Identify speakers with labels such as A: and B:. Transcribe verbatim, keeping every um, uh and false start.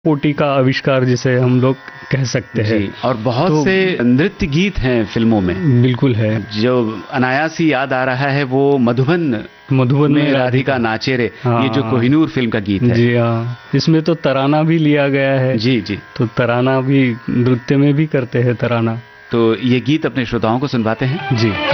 A: कोटि का आविष्कार जिसे हम लोग कह सकते हैं।
B: और बहुत तो, से नृत्य गीत हैं फिल्मों में।
A: बिल्कुल है।
B: जो अनायास ही याद आ रहा है वो मधुबन
A: मधुबन
B: में राधिका नाचे रे, ये जो कोहिनूर फिल्म का गीत है।
A: जी हाँ, इसमें तो तराना भी लिया गया है।
B: जी जी।
A: तो तराना भी नृत्य में भी करते हैं तराना।
B: तो ये गीत अपने श्रोताओं को सुनवाते हैं।
A: जी।